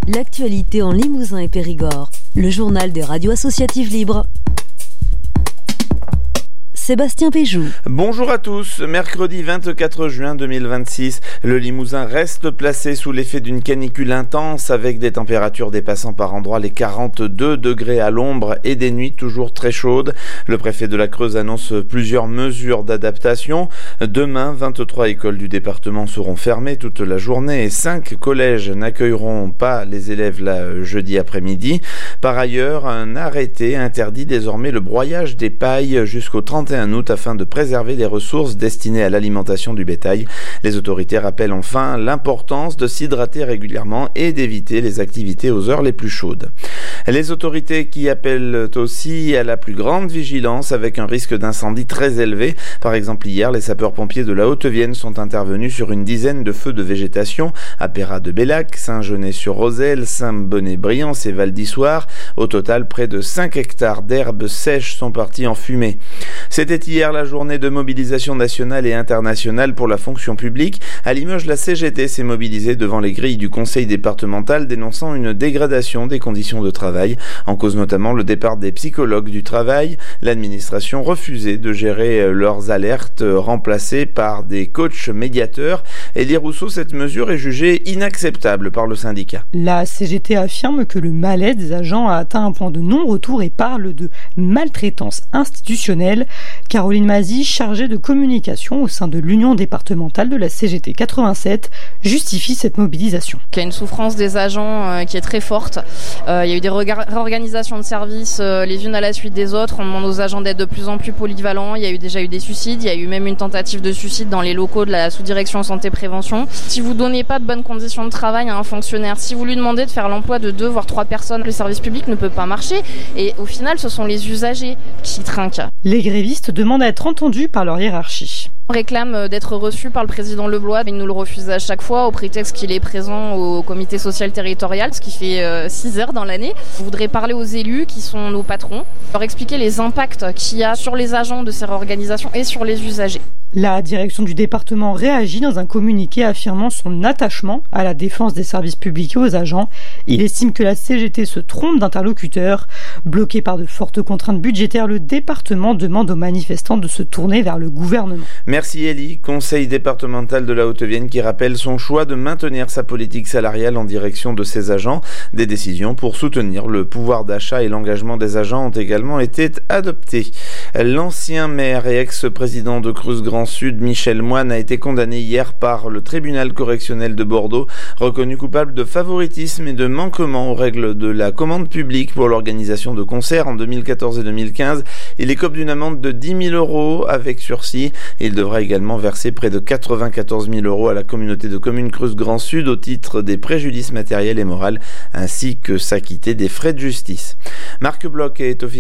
L'actualité en Limousin et Périgord. Le journal des radios associatives libres. Sébastien Péjou. Bonjour à tous. Mercredi 24 juin 2026, le Limousin reste placé sous l'effet d'une canicule intense avec des températures dépassant par endroits les 42 degrés à l'ombre et des nuits toujours très chaudes. Le préfet de la Creuse annonce plusieurs mesures d'adaptation. Demain, 23 écoles du département seront fermées toute la journée et 5 collèges n'accueilleront pas les élèves jeudi après-midi. Par ailleurs, un arrêté interdit désormais le broyage des pailles jusqu'au 31 août afin de préserver les ressources destinées à l'alimentation du bétail. Les autorités rappellent enfin l'importance de s'hydrater régulièrement et d'éviter les activités aux heures les plus chaudes. Les autorités qui appellent aussi à la plus grande vigilance avec un risque d'incendie très élevé. Par exemple, hier, les sapeurs-pompiers de la Haute-Vienne sont intervenus sur une dizaine de feux de végétation à Pérat-de-Bellac, Saint-Genès-sur-Roselle, Saint-Bonnet-Briance et Val-d'Issoire. Au total, près de 5 hectares d'herbes sèches sont partis en fumée. C'était hier la journée de mobilisation nationale et internationale pour la fonction publique. À Limoges, la CGT s'est mobilisée devant les grilles du conseil départemental dénonçant une dégradation des conditions de travail. En cause notamment le départ des psychologues du travail. L'administration refusait de gérer leurs alertes remplacées par des coachs médiateurs. Élie Rousseau, cette mesure est jugée inacceptable par le syndicat. La CGT affirme que le malaise des agents a atteint un point de non-retour et parle de maltraitance institutionnelle. Caroline Mazy, chargée de communication au sein de l'Union départementale de la CGT 87, justifie cette mobilisation. Il y a une souffrance des agents qui est très forte. Il y a eu des réorganisations de services les unes à la suite des autres. On demande aux agents d'être de plus en plus polyvalents. Il y a déjà eu des suicides. Il y a eu même une tentative de suicide dans les locaux de la sous-direction santé-prévention. Si vous ne donnez pas de bonnes conditions de travail à un fonctionnaire, si vous lui demandez de faire l'emploi de 2 voire 3 personnes, le service public ne peut pas marcher. Et au final, ce sont les usagers qui trinquent. Les grévistes demandent à être entendus par leur hiérarchie. On réclame d'être reçu par le président Leblois. Il nous le refuse à chaque fois au prétexte qu'il est présent au comité social territorial, ce qui fait 6 heures dans l'année. On voudrait parler aux élus qui sont nos patrons, leur expliquer les impacts qu'il y a sur les agents de ces réorganisations et sur les usagers. La direction du département réagit dans un communiqué affirmant son attachement à la défense des services publics et aux agents. Il estime que la CGT se trompe d'interlocuteur. Bloqué par de fortes contraintes budgétaires, le département demande aux manifestants de se tourner vers le gouvernement. Merci Élie. Conseil départemental de la Haute-Vienne qui rappelle son choix de maintenir sa politique salariale en direction de ses agents. Des décisions pour soutenir le pouvoir d'achat et l'engagement des agents ont également été adoptées. L'ancien maire et ex-président de Creuse-Grand-Sud, Michel Moine, a été condamné hier par le tribunal correctionnel de Bordeaux, reconnu coupable de favoritisme et de manquement aux règles de la commande publique pour l'organisation de concerts en 2014 et 2015. Il écope d'une amende de 10 000 € avec sursis. Il devra également verser près de 94 000 € à la communauté de communes Creuse-Grand-Sud au titre des préjudices matériels et moraux, ainsi que s'acquitter des frais de justice. Marc Bloch est officiellement